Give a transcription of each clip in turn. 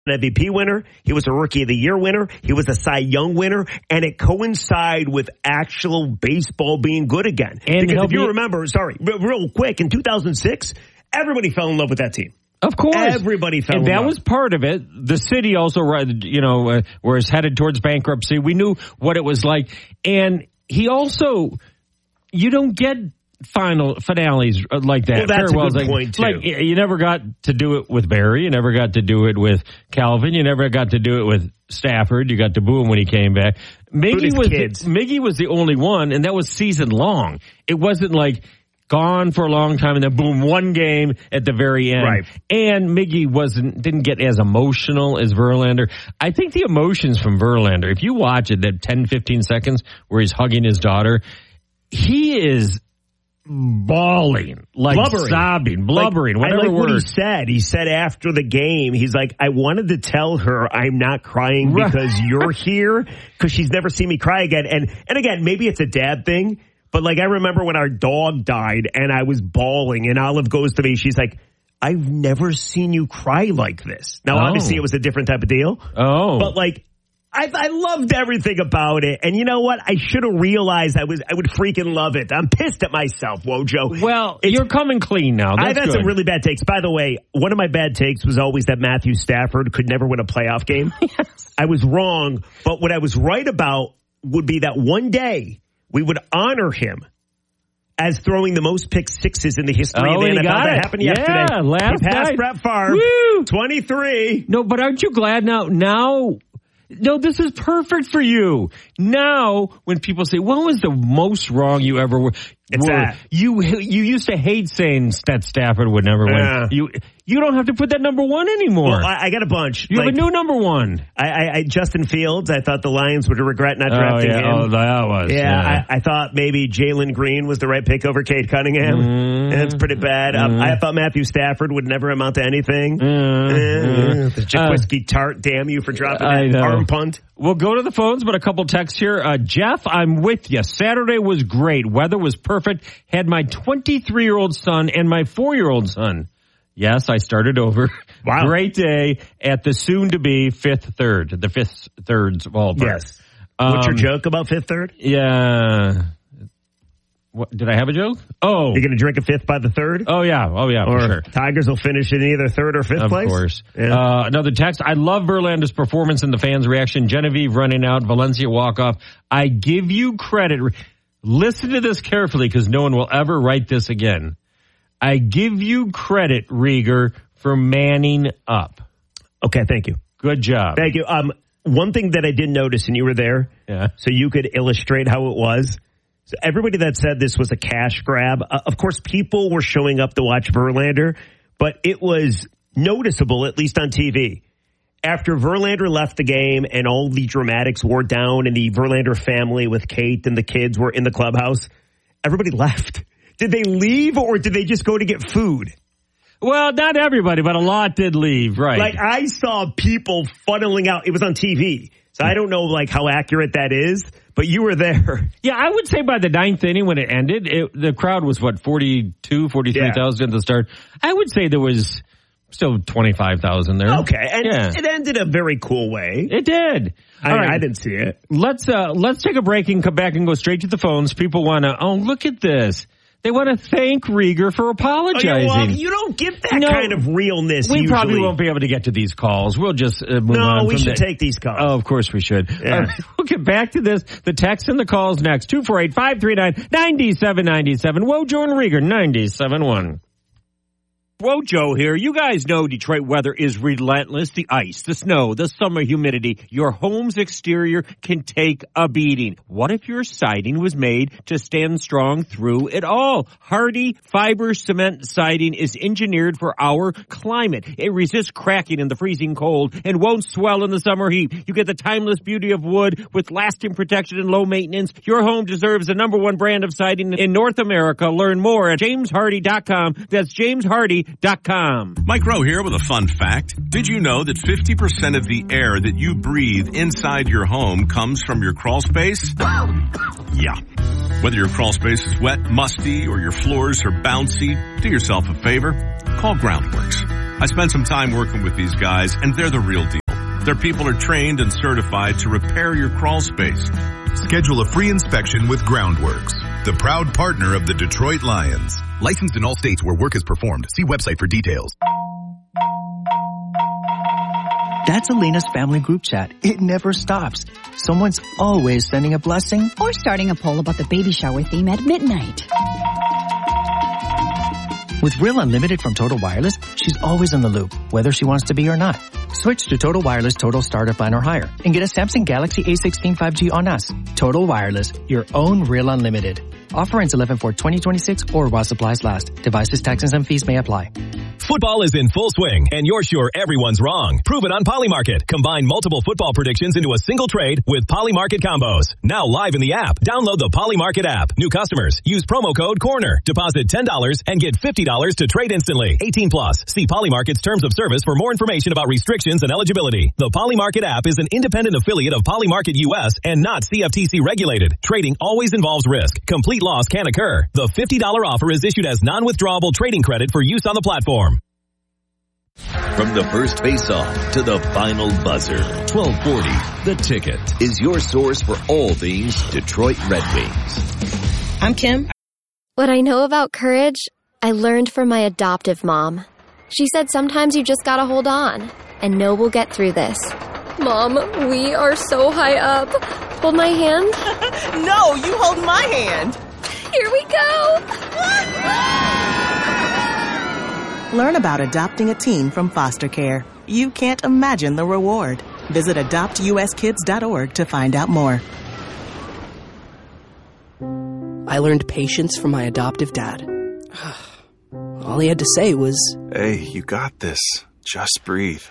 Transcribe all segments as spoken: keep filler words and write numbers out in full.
M V P winner. He was a Rookie of the Year winner. He was a Cy Young winner. And it coincided with actual baseball being good again. And because if you be- remember, sorry, real quick, in two thousand six, everybody fell in love with that team. Of course. Everybody fell and in that love. was part of it. The city also, you know, uh, was headed towards bankruptcy. We knew what it was like. And he also, you don't get final finales like that. Well, that's Farewells, a good like, point, too. Like, you never got to do it with Barry. You never got to do it with Calvin. You never got to do it with Stafford. You got to boo him when he came back. Miggy was, kids. The, Miggy was the only one, and that was season long. It wasn't like gone for a long time and then boom, one game at the very end. Right. And Miggy wasn't, didn't get as emotional as Verlander. I think the emotions from Verlander, if you watch it, that ten, fifteen seconds where he's hugging his daughter, he is bawling, like Blubbering. sobbing, blubbering, like, whatever I like word. what he said. He said after the game, he's like, I wanted to tell her I'm not crying Right. because you're here, because she's never seen me cry again. And and again, maybe it's a dad thing, but like I remember when our dog died and I was bawling and Olive goes to me, she's like, I've never seen you cry like this. Now, Oh. obviously it was a different type of deal. Oh. But like, I, I loved everything about it. And you know what? I should have realized I was I would freaking love it. I'm pissed at myself, Wojo. Well, It's- you're coming clean now. That's I've had good. some really bad takes. By the way, one of my bad takes was always that Matthew Stafford could never win a playoff game. Yes. I was wrong, but what I was right about would be that one day we would honor him as throwing the most pick sixes in the history Oh, of the he N F L. got That it. happened Yeah, yesterday. last he passed night. Brett Favre. Woo! twenty-three. No, but aren't you glad now? Now, no, this is perfect for you. Now, when people say, "What was the most wrong you ever were?" It's were that. you you used to hate saying that Stafford would never Yeah. win. You you don't have to put that number one anymore. Well, I, I got a bunch. you Like, have a new number one. I, I, I, Justin Fields, I thought the Lions would regret not Oh drafting yeah, him. oh that was Yeah, I, I thought maybe Jalen Green was the right pick over Cade Cunningham. Mm. That's pretty bad. Um, Mm. I thought Matthew Stafford would never amount to anything. Mm. Uh, the Jaquiski Tart, damn you for dropping I that know. arm punt. We'll go to the phones, but a couple texts here. Uh, Jeff, I'm with you. Saturday was great. Weather was perfect. Had my twenty-three-year-old son and my four-year-old son. Yes, I started over. Wow. Great day at the soon-to-be Fifth Third, the Fifth Thirds ballpark. Yes. What's your Um, joke about Fifth Third? Yeah. What, did I have a joke? Oh. You're going to drink a fifth by the third? Oh, yeah. Oh, yeah, or for sure. Tigers will finish in either third or fifth Of place? course. Yeah. Uh, another text. I love Verlander's performance and the fans' reaction. Genevieve running out, Valencia walk-off. I give you credit. Listen to this carefully because no one will ever write this again. I give you credit, Rieger, for manning up. Okay, thank you. Good job. Thank you. Um, one thing that I did notice, and you were there, Yeah. so you could illustrate how it was. So everybody that said this was a cash grab, uh, of course, people were showing up to watch Verlander, but it was noticeable, at least on T V. After Verlander left the game and all the dramatics wore down and the Verlander family with Kate and the kids were in the clubhouse, everybody left. Did they leave or did they just go to get food? Well, not everybody, but a lot did leave, right. Like, I saw people funneling out. It was on T V. So I don't know, like, how accurate that is, but you were there. Yeah, I would say by the ninth inning when it ended, it, the crowd was, what, forty-two, forty-three thousand at the start. I would say there was still twenty-five thousand there. Okay, and yeah. it ended a very cool way. It did. I, All right. I didn't see it. Let's uh, let's take a break and come back and go straight to the phones. People want to, oh, look at this. They want to thank Rieger for apologizing. Oh, yeah, well, you don't get that No, kind of realness We usually. probably won't be able to get to these calls. We'll just uh, move No, on. we from should the- take these calls. Oh, of course we should. Yeah. All right, we'll get back to this. The text and the calls next. two four eight, five three nine, nine seven nine seven. Wojo and Rieger, ninety-seven point one. Wojo here. You guys know Detroit weather is relentless. The ice, the snow, the summer humidity. Your home's exterior can take a beating. What if your siding was made to stand strong through it all? Hardy fiber cement siding is engineered for our climate. It resists cracking in the freezing cold and won't swell in the summer heat. You get the timeless beauty of wood with lasting protection and low maintenance. Your home deserves the number one brand of siding in North America. Learn more at james hardy dot com. That's james hardy dot com. Mike Rowe here with a fun fact. Did you know that fifty percent of the air that you breathe inside your home comes from your crawl space? Yeah. Whether your crawl space is wet, musty, or your floors are bouncy, do yourself a favor. Call Groundworks. I spent some time working with these guys, and they're the real deal. Their people are trained and certified to repair your crawl space. Schedule a free inspection with Groundworks, the proud partner of the Detroit Lions. Licensed in all states where work is performed. See website for details. That's Elena's family group chat. It never stops. Someone's always sending a blessing or starting a poll about the baby shower theme at midnight. With Real Unlimited from Total Wireless, she's always in the loop, whether she wants to be or not. Switch to Total Wireless Total Starter Plan or higher and get a Samsung Galaxy A sixteen five G on us. Total Wireless, your own Real Unlimited. Offer ends eleven four twenty twenty-six or while supplies last. Devices, taxes, and fees may apply. Football is in full swing, and you're sure everyone's wrong. Prove it on Polymarket. Combine multiple football predictions into a single trade with Polymarket combos. Now live in the app. Download the Polymarket app. New customers, use promo code CORNER. Deposit ten dollars and get fifty dollars to trade instantly. eighteen plus. See Polymarket's terms of service for more information about restrictions and eligibility. The Polymarket app is an independent affiliate of Polymarket U S and not C F T C regulated. Trading always involves risk. Complete loss can occur. The fifty dollars offer is issued as non-withdrawable trading credit for use on the platform. From the first face-off to the final buzzer, twelve forty, The Ticket is your source for all things Detroit Red Wings. I'm Kim. What I know about courage, I learned from my adoptive mom. She said sometimes you just gotta hold on and know we'll get through this. Mom, we are so high up. Hold my hand. No, you hold my hand. Here we go. Learn about adopting a teen from foster care. You can't imagine the reward. Visit adopt u s kids dot org to find out more. I learned patience from my adoptive dad. All he had to say was, "Hey, you got this. Just breathe."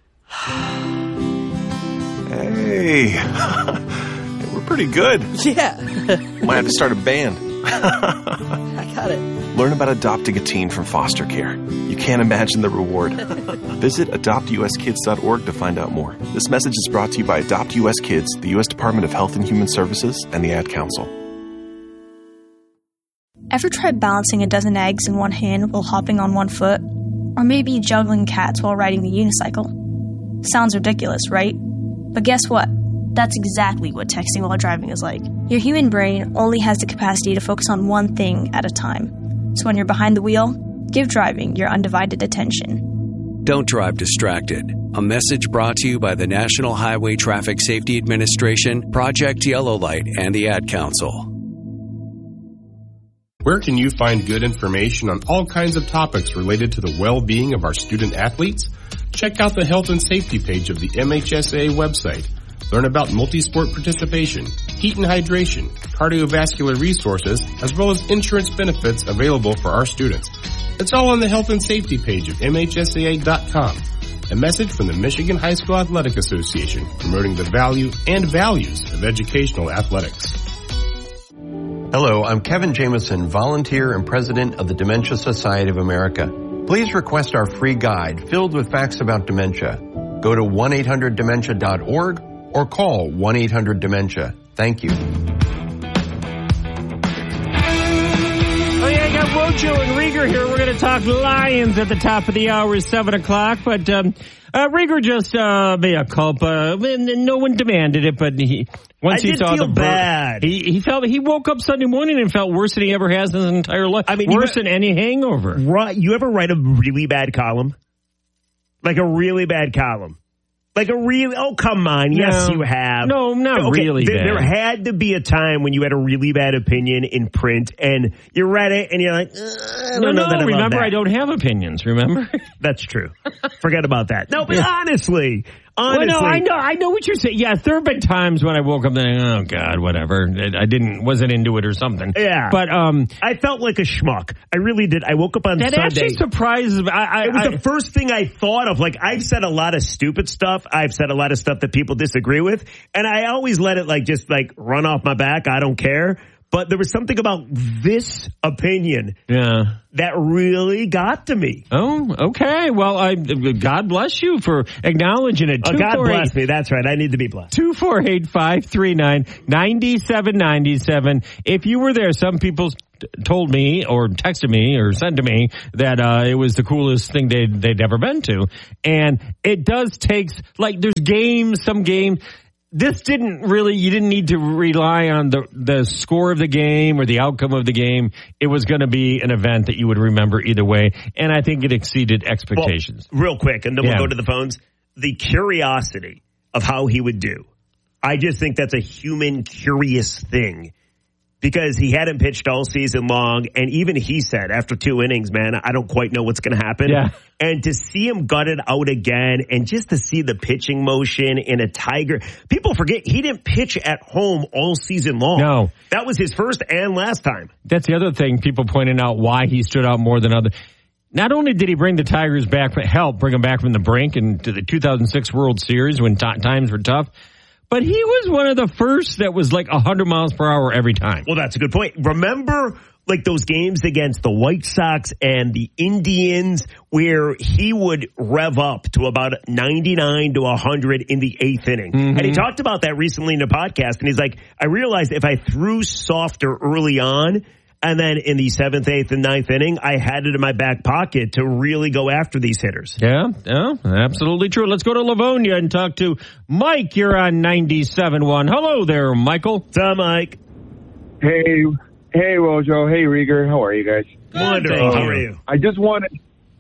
Hey, we're pretty good. Yeah. Might have to start a band. I got it. Learn about adopting a teen from foster care. You can't imagine the reward. Visit adopt u s kids dot org to find out more. This message is brought to you by Adopt U S Kids, the U S Department of Health and Human Services, and the Ad Council. Ever tried balancing a dozen eggs in one hand while hopping on one foot? Or maybe juggling cats while riding the unicycle? Sounds ridiculous, right? But guess what? That's exactly what texting while driving is like. Your human brain only has the capacity to focus on one thing at a time. So when you're behind the wheel, give driving your undivided attention. Don't drive distracted. A message brought to you by the National Highway Traffic Safety Administration, Project Yellow Light, and the Ad Council. Where can you find good information on all kinds of topics related to the well-being of our student athletes? Check out the health and safety page of the M H S A A website. Learn about multi-sport participation, heat and hydration, cardiovascular resources, as well as insurance benefits available for our students. It's all on the health and safety page of M H S A A dot com. A message from the Michigan High School Athletic Association, promoting the value and values of educational athletics. Hello, I'm Kevin Jameson, volunteer and president of the Dementia Society of America. Please request our free guide filled with facts about dementia. Go to one eight hundred dementia dot org or call one eight hundred dementia. Thank you. Oh yeah, I got Wojo and Rieger here. We're going to talk Lions at the top of the hour, seven o'clock. But um, uh, Rieger just uh, mea culpa. No one demanded it, but he once I he did saw feel the bad. He, he felt he woke up Sunday morning and felt worse than he ever has in his entire life. I mean, worse than any hangover. Right? You ever write a really bad column? Like a really bad column? Like a really, oh, come on. Yes, No. you have. No, not Okay, really there, bad. there had to be a time when you had a really bad opinion in print and you read it and you're like, "Uh, I don't No, know no, that I love remember, that." I don't have opinions, remember? That's true. Forget about that. No, but honestly, honestly. Well, no, I know, I know what you're saying. Yes, there have been times when I woke up thinking, oh God, whatever. I didn't, wasn't into it or something. Yeah. But, um. I felt like a schmuck. I really did. I woke up on That Sunday. actually surprises me. I, I, It was I, the first thing I thought of. Like, I've said a lot of stupid stuff. I've said a lot of stuff that people disagree with. And I always let it, like, just, like, run off my back. I don't care. But there was something about this opinion yeah. that really got to me. Oh, okay. Well, I God bless you for acknowledging it. Oh, God bless me. That's right. I need to be blessed. two four eight, five three nine, nine seven nine seven. If you were there, some people told me or texted me or sent to me that uh, it was the coolest thing they'd, they'd ever been to. And it does take, like, there's games, some games. This didn't really, you didn't need to rely on the, the score of the game or the outcome of the game. It was going to be an event that you would remember either way. And I think it exceeded expectations. Well, real quick, and then yeah. we'll go to the phones. The curiosity of how he would do. I just think that's a human curious thing. Because he hadn't pitched all season long, and even he said after two innings, man, I don't quite know what's going to happen. Yeah. And to see him gut it out again, and just to see the pitching motion in a Tiger. People forget he didn't pitch at home all season long. No. That was his first and last time. That's the other thing, people pointing out why he stood out more than others. Not only did he bring the Tigers back, help bring them back from the brink and to the two thousand six World Series when t- times were tough, but he was one of the first that was like one hundred miles per hour every time. Well, that's a good point. Remember, like, those games against the White Sox and the Indians where he would rev up to about ninety-nine to one hundred in the eighth inning. Mm-hmm. And he talked about that recently in a podcast, and he's like, I realized if I threw softer early on, and then in the seventh, eighth, and ninth inning, I had it in my back pocket to really go after these hitters. Yeah, yeah, absolutely true. Let's go to Livonia and talk to Mike. You're on ninety-seven point one. Hello there, Michael. What's up, Mike? Hey, hey, Wojo. Hey, Rieger. How are you guys? Wonderful. How are you? I just wanted,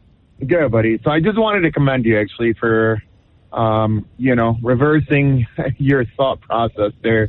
good, buddy. So I just wanted to commend you, actually, for, um, you know, reversing your thought process there,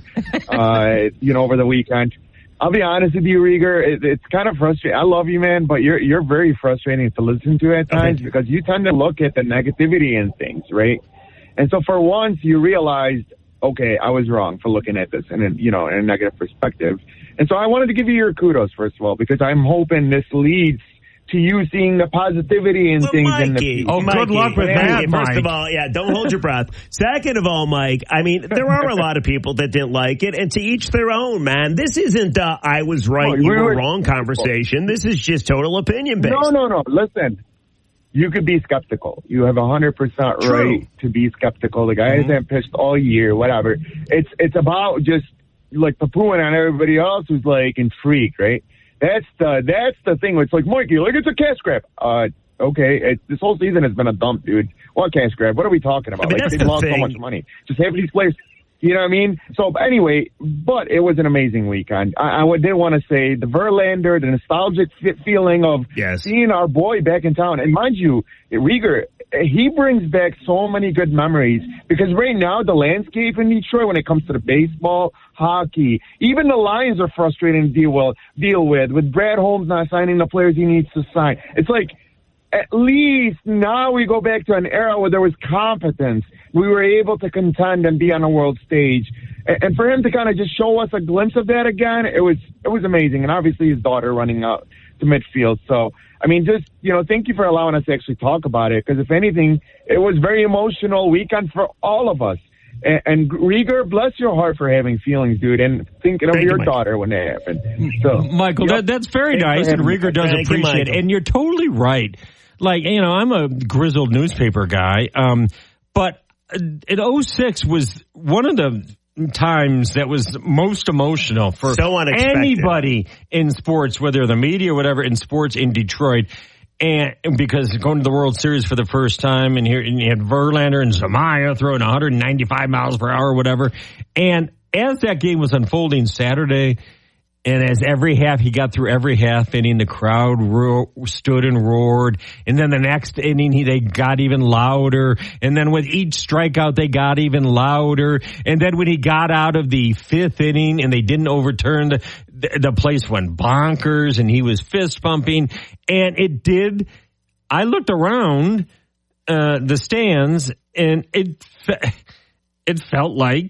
uh, you know, over the weekend. I'll be honest with you, Rieger. It, it's kind of frustrating. I love you, man, but you're you're very frustrating to listen to at times okay. because you tend to look at the negativity in things, right? And so for once, you realized, okay, I was wrong for looking at this in a, you know, in a negative perspective. And so I wanted to give you your kudos, first of all, because I'm hoping this leads to you seeing the positivity in well, things Mikey, in the Oh, Mikey, good luck with Mikey, that, First Mike. of all, yeah, don't hold your breath. Second of all, Mike, I mean, there are a lot of people that didn't like it, and to each their own, man. This isn't uh, I was right, oh, you we were, were wrong conversation. This is just total opinion based. No, no, no. Listen, you could be skeptical. You have one hundred percent right to be skeptical. The guy mm-hmm. hasn't pitched all year, whatever. It's it's about just like poo-pooing on everybody else who's like intrigued, right? That's the that's the thing. It's like, Mikey, like it's a cash grab. Uh, okay, it, this whole season has been a dump, dude. What cash grab? What are we talking about? I mean, like they the lost thing. so much money. Just have these players. You know what I mean? So anyway, but it was an amazing weekend. I, I did want to say the Verlander, the nostalgic feeling of yes. seeing our boy back in town. And mind you, Rieger, he brings back so many good memories because right now the landscape in Detroit when it comes to the baseball, hockey, even the Lions are frustrating to deal with, deal with, with Brad Holmes not signing the players he needs to sign. It's like, at least now we go back to an era where there was competence. We were able to contend and be on a world stage. And for him to kind of just show us a glimpse of that again, it was it was amazing. And obviously his daughter running out to midfield. So, I mean, just, you know, thank you for allowing us to actually talk about it. Because if anything, it was very emotional weekend for all of us. And, and Rieger, bless your heart for having feelings, dude, and thinking of Thank your you, daughter when that happened. So, Michael, yep. that, that's very nice, and Rieger does Thank appreciate you, it. And you're totally right. Like, you know, I'm a grizzled newspaper guy, um, but in oh six was one of the times that was most emotional for so anybody in sports, whether the media or whatever, in sports in Detroit. And because going to the World Series for the first time, and here and you had Verlander and Zamaya throwing one hundred ninety-five miles per hour or whatever. And as that game was unfolding Saturday, and as every half, he got through every half inning, the crowd ro- stood and roared. And then the next inning, he, they got even louder. And then with each strikeout, they got even louder. And then when he got out of the fifth inning and they didn't overturn, the, the, the place went bonkers and he was fist pumping. And it did. I looked around uh, the stands and it fe- it felt like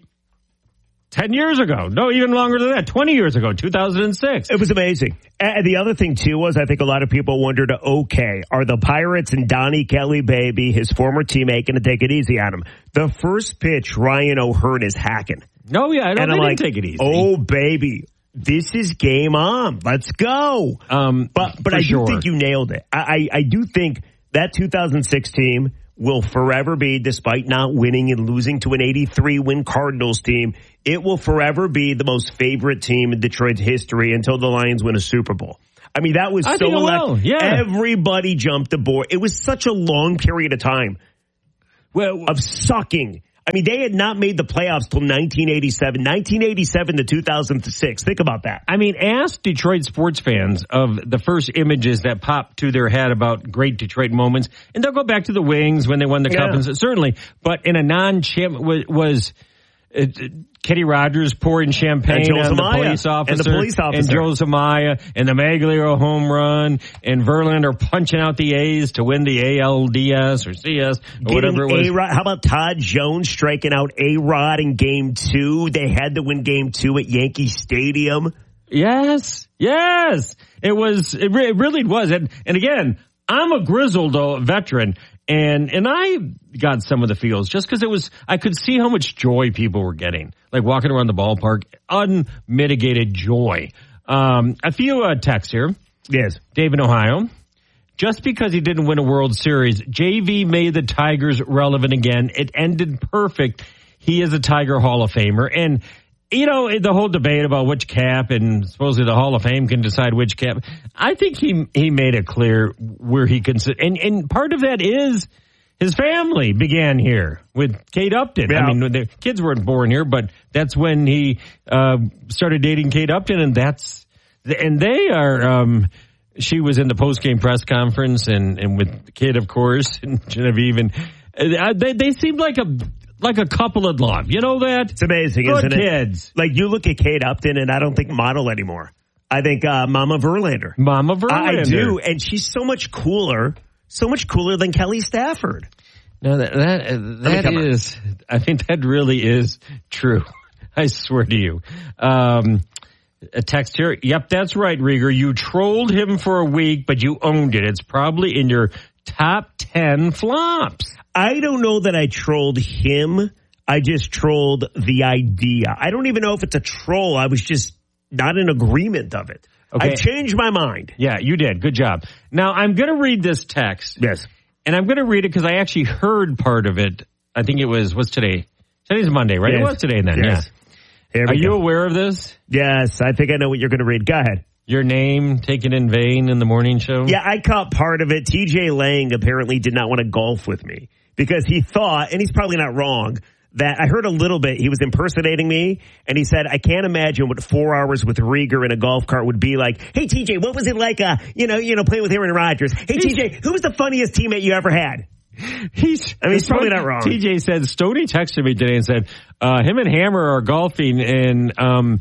Ten years ago. No, even longer than that. Twenty years ago, two thousand six. It was amazing. And the other thing, too, was I think a lot of people wondered, okay, are the Pirates and Donnie Kelly, baby, his former teammate, going to take it easy on him? The first pitch, Ryan O'Hearn is hacking. No, yeah, I don't and I'm they like, didn't take it easy. Oh, baby. this is game on. Let's go. Um, but but I do sure. think you nailed it. I, I, I do think that two thousand six team will forever be, despite not winning and losing to an eighty-three win Cardinals team, it will forever be the most favorite team in Detroit's history until the Lions win a Super Bowl. I mean, that was I so think it will. electric. Yeah. Everybody jumped aboard. It was such a long period of time well, of sucking. I mean, they had not made the playoffs till nineteen eighty-seven. nineteen eighty-seven to two thousand six. Think about that. I mean, ask Detroit sports fans of the first images that pop to their head about great Detroit moments, and they'll go back to the Wings when they won the Yeah. Cup, and certainly. But in a non-champ was, was uh, Kenny Rogers pouring champagne And Joe on the Zamaia. police officer, And the police officer. and Joe Zamaia, and the Maglio home run, and Verlander punching out the A's to win the A L D S or C S or whatever it was. A-Rod, how about Todd Jones striking out A-Rod in game two? They had to win game two at Yankee Stadium. Yes, yes, it was. It, re- it really was. And and again, I'm a grizzled uh, veteran, and and I got some of the feels just because it was. I could see how much joy people were getting, like walking around the ballpark, unmitigated joy. Um, a few uh, texts here. Yes, Dave in Ohio. Just because he didn't win a World Series, J V made the Tigers relevant again. It ended perfect. He is a Tiger Hall of Famer, and. You know, the whole debate about which cap and supposedly the Hall of Fame can decide which cap. I think he he made it clear where he can sit. And, and part of that is his family began here with Kate Upton. Yeah. I mean, the kids weren't born here, but that's when he uh, started dating Kate Upton. And that's, and they are, um, she was in the post-game press conference and, and with the kid, of course, and Genevieve. And uh, they, they seemed like a, Like a couple in love. You know that? It's amazing, Good isn't it? kids. Like, you look at Kate Upton, and I don't think model anymore. I think uh, Mama Verlander. Mama Verlander. I, I do, and she's so much cooler, so much cooler than Kelly Stafford. No, that that, that is, I think that really is true. I swear to you. Um, a text here. Yep, that's right, Rieger. You trolled him for a week, but you owned it. It's probably in your top ten flops. I don't know that I trolled him. I just trolled the idea. I don't even know if it's a troll. I was just not in agreement of it. Okay. I changed my mind. Yeah, you did. Good job. Now, I'm going to read this text. Yes. And I'm going to read it because I actually heard part of it. I think it was, what's today? Today's Monday, right? Yes. It was today then, Yes. yeah. Are you aware of this? Yes, I think I know what you're going to read. Go ahead. Your name taken in vain in the morning show? Yeah, I caught part of it. T J Lang apparently did not want to golf with me because he thought, and he's probably not wrong, that I heard a little bit. He was impersonating me, and he said, I can't imagine what four hours with Rieger in a golf cart would be like. Hey, T J, what was it like, uh, you know, you know, playing with Aaron Rodgers? Hey, T J, who was the funniest teammate you ever had? He's, I mean, he's probably not wrong. T J said, Stoney texted me today and said, uh, him and Hammer are golfing, and um,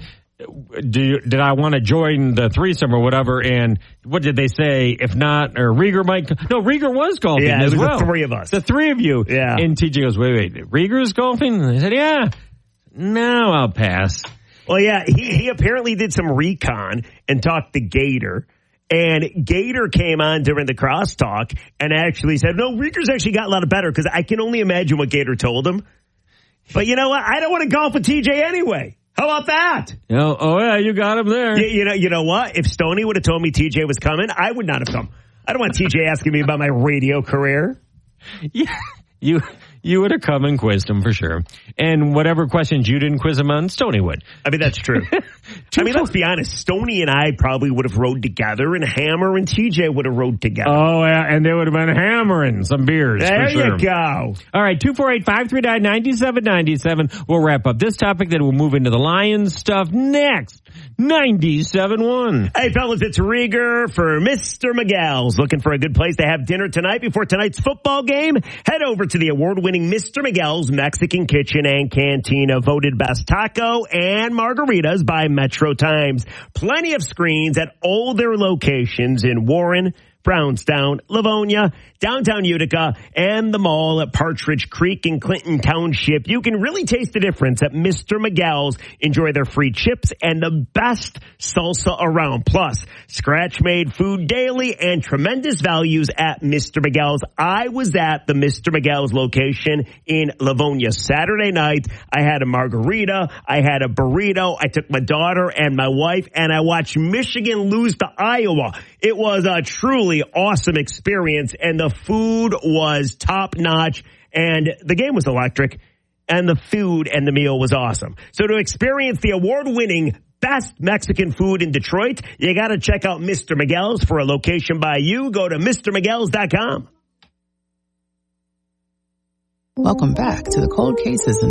do you, did I want to join the threesome or whatever? And what did they say? If not, or Rieger might. No, Rieger was golfing Yeah, as it was well. the three of us. The three of you. Yeah. And T J goes, wait, wait, Rieger's golfing? And I said, yeah. No, I'll pass. Well, yeah, he, he apparently did some recon and talked to Gator. And Gator came on during the crosstalk and actually said, no, Rieger's actually got a lot of better because I can only imagine what Gator told him. But you know what? I don't want to golf with T J anyway. How about that? You know, oh, yeah, you got him there. You, you know, you know what? If Stoney would have told me T J was coming, I would not have come. I don't want T J asking me about my radio career. Yeah, you you would have come and quizzed him for sure. And whatever questions you didn't quiz him on, Stoney would. I mean, that's true. I mean, let's be honest. Stoney and I probably would have rode together, and Hammer and T J would have rode together. Oh, yeah, and they would have been hammering some beers. There for sure. you go. All right, two four eight, five three nine, nine seven nine seven. We'll wrap up this topic, then we'll move into the Lions stuff next. ninety-seven one. Hey, fellas, it's Rieger for Mister Miguel's. Looking for a good place to have dinner tonight before tonight's football game? Head over to the award-winning Mister Miguel's Mexican Kitchen and Cantina, voted best taco and margaritas by Metro Times. Plenty of screens at all their locations in Warren, Brownstown, Livonia, downtown Utica, and the mall at Partridge Creek in Clinton Township. You can really taste the difference at Mister Miguel's. Enjoy their free chips and the best salsa around. Plus, scratch-made food daily and tremendous values at Mister Miguel's. I was at the Mister Miguel's location in Livonia Saturday night. I had a margarita. I had a burrito. I took my daughter and my wife, and I watched Michigan lose to Iowa. It was a truly awesome experience, and the food was top-notch, and the game was electric, and the food and the meal was awesome. So to experience the award-winning best Mexican food in Detroit, you got to check out Mister Miguel's. For a location by you, go to Mr Miguels dot com. Welcome back to the Cold Cases and